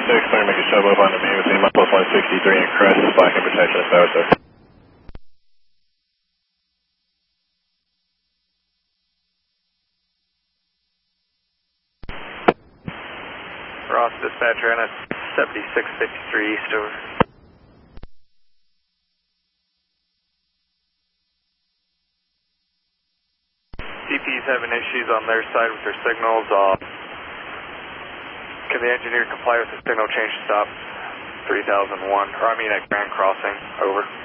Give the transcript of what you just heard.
116, clear to make a shove up on the main with me, plus 163 and crest, flash and protection is power, sir. Ross, dispatcher, and it's 7653 east over. TP's having issues on their side with their signals. Can the engineer comply with the signal change to stop 3001, or I mean at Grand Crossing, over.